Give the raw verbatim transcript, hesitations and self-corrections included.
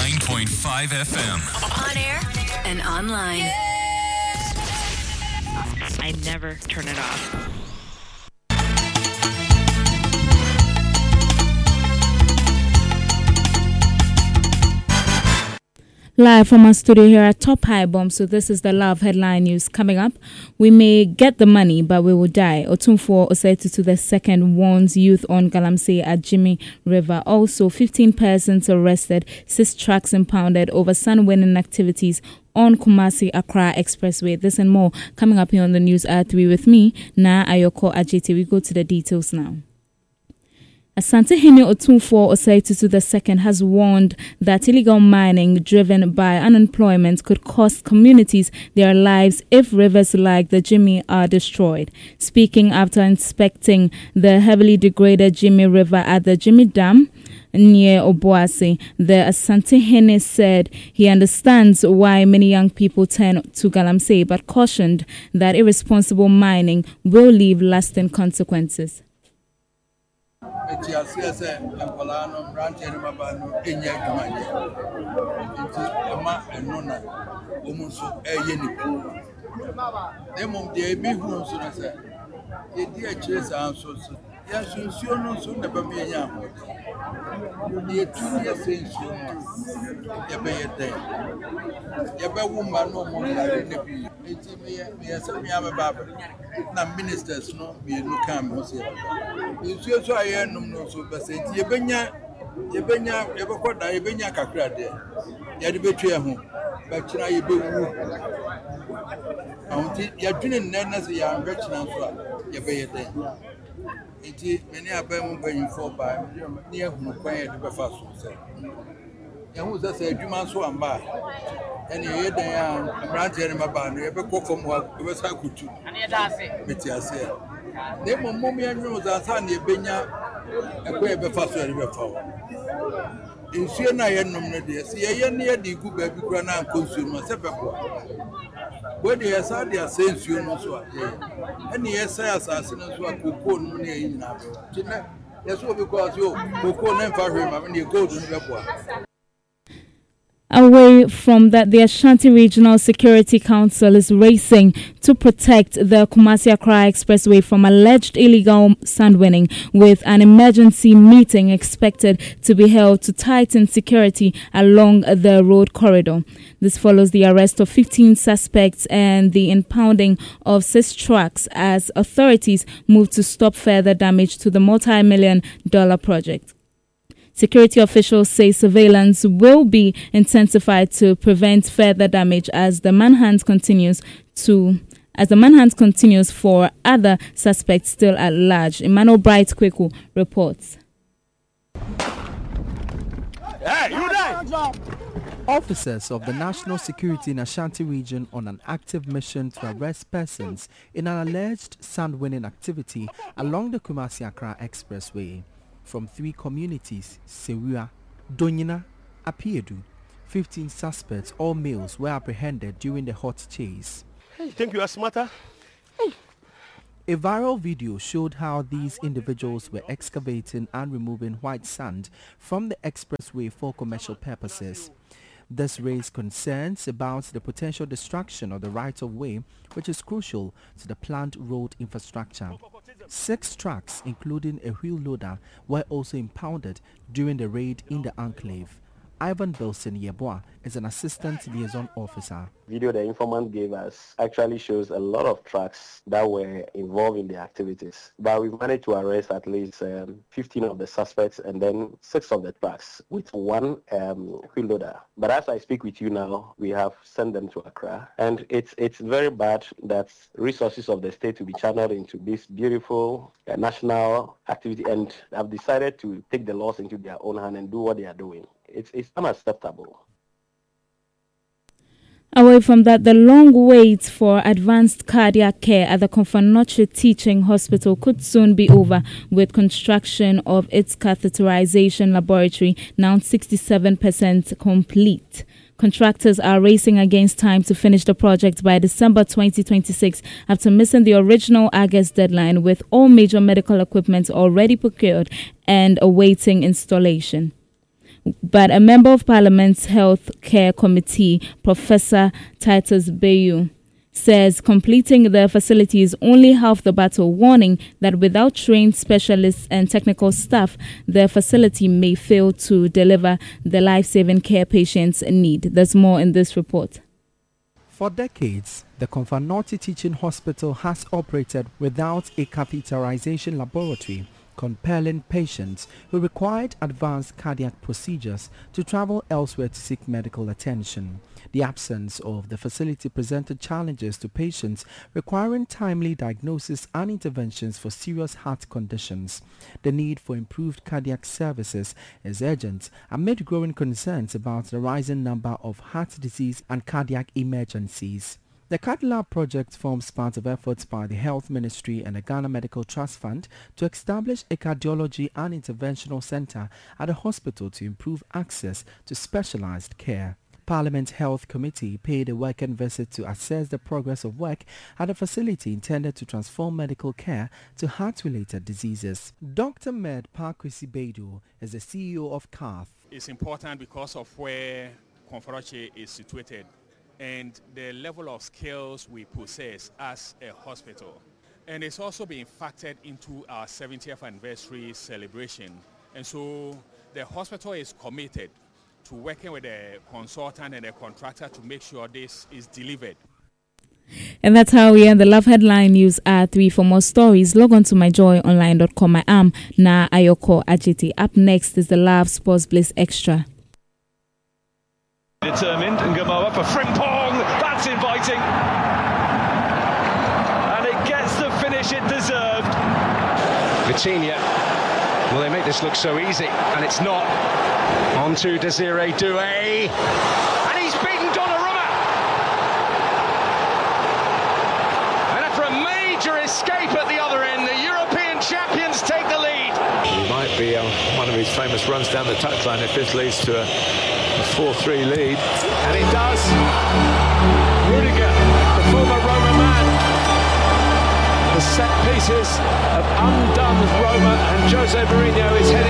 ninety-nine point five F M. On air and online. I never turn it off. Live from our studio here at Top High Bomb. So this is the Love headline news. Coming up, we may get the money, but we will die. Otumfuo Osei-Tutu the second warns youth on Galamsey at Jimmy River. Also, fifteen persons arrested, six trucks impounded over sun-winning activities on Kumasi Accra Expressway. This and more coming up here on the news at three with me, Na Ayoko Ajete. We go to the details now. Asantehene Otumfuo Osei-Tutu the second has warned that illegal mining driven by unemployment could cost communities their lives if rivers like the Jimmy are destroyed. Speaking after inspecting the heavily degraded Jimmy River at the Jimmy Dam near Obuasi, the Asantehene said he understands why many young people turn to Galamsey, but cautioned that irresponsible mining will leave lasting consequences. Eti asiase enkola no branch ene maba no enya adwumanye nti ama eno na omu so eye nipa demom de ebi hu nso na se ye di a kire sa nso so ya sunsuo no nso na ba me enya ho ye tu ye sensuo no ye be ye den ye be wu ma no mo yare ne bi eti me ye me se me ababa na ministers no me nu kan mo se nsuo so aye num no so be se enti ye benya ye benya ye be koda ye benya kakra de ye de betwe ho ba kira ye be wu awti ye dwene nne na se ya be kira so a ye be ye den enti meni abam banyimfo ba ne ehunu kwan ye de be fa so se ye hu se se adwuma so amba ene ye dan a branch ene maba no ye be kofom ho ye be sa kutu ane da ase beti ase ne momom ye nwu za sa ne benya ekwe ye be fa so ye be fa wo nsuo na ye nom no de se ye ye ne ye de gu ba bi kura na nkonsuo no se be ko bodi ye sa de ase nsuo no so a ene ye sa asase no so a koko no ne ye nyina be na ye so be ko so koko na mfa hwe ma ne gold no be ko. Away from that, the Ashanti Regional Security Council is racing to protect the Kumasi Accra Expressway from alleged illegal sand winning, with an emergency meeting expected to be held to tighten security along the road corridor. This follows the arrest of fifteen suspects and the impounding of six trucks as authorities move to stop further damage to the multi-million dollar project. Security officials say surveillance will be intensified to prevent further damage as the manhunt continues to as the manhunt continues for other suspects still at large. Emmanuel Bright Kweku reports. Hey, you there? Officers of the National Security in Ashanti region on an active mission to arrest persons in an alleged sand-winning activity along the Kumasi Accra Expressway. From three communities, Sewua, Donyina, Apiedu, fifteen suspects, all males, were apprehended during the hot chase. Hey, you think you are smarter? Hey. A viral video showed how these individuals were excavating and removing white sand from the expressway for commercial purposes. This raised concerns about the potential destruction of the right-of-way, which is crucial to the planned road infrastructure. Six trucks, including a wheel loader, were also impounded during the raid in the enclave. Ivan Belson Yeboah is an assistant liaison officer. Video the informant gave us actually shows a lot of trucks that were involved in the activities. But we've managed to arrest at least um, fifteen of the suspects and then six of the trucks with one um, wheel loader. But as I speak with you now, we have sent them to Accra. And it's it's very bad that resources of the state to be channeled into this beautiful uh, national activity, and have decided to take the laws into their own hand and do what they are doing. It's, it's unacceptable. Away from that, the long wait for advanced cardiac care at the Komfo-Anokye Teaching Hospital could soon be over, with construction of its catheterization laboratory now sixty-seven percent complete. Contractors are racing against time to finish the project by December twenty twenty-six after missing the original August deadline, with all major medical equipment already procured and awaiting installation. But a member of Parliament's Health Care Committee, Professor Titus Bayu, says completing the facility is only half the battle, warning that without trained specialists and technical staff, the facility may fail to deliver the life-saving care patients need. There's more in this report. For decades, the Komfo-Anokye Teaching Hospital has operated without a catheterization laboratory, compelling patients who required advanced cardiac procedures to travel elsewhere to seek medical attention. The absence of the facility presented challenges to patients requiring timely diagnosis and interventions for serious heart conditions. The need for improved cardiac services is urgent amid growing concerns about the rising number of heart disease and cardiac emergencies. The CardLab project forms part of efforts by the Health Ministry and the Ghana Medical Trust Fund to establish a cardiology and interventional center at the hospital to improve access to specialized care. Parliament Health Committee paid a weekend visit to assess the progress of work at a facility intended to transform medical care to heart-related diseases. Doctor Med Parkwesi Beidou is the C E O of C A F. It's important because of where Komfo-Anokye is situated and the level of skills we possess as a hospital. And it's also being factored into our seventieth anniversary celebration. And so the hospital is committed to working with a consultant and a contractor to make sure this is delivered. And that's how we end the Love Headline News at three. For more stories, log on to my joy online dot com. I am Na Ayoko Ajiti. Up next is the Love Sports Bliss Extra. Determined and Gamoa for Frimpong. That's inviting. And it gets the finish it deserved. Vitinha. Well, they make this look so easy, and it's not. On to Desiree Doué. And he's beaten Donnarumma. And after a major escape at the other end, the European champions take the lead. He might be on one of his famous runs down the touchline if this leads to a four three lead. And it does. Rudiger, the former Roma man. The set pieces have undone Roma, and Jose Mourinho is heading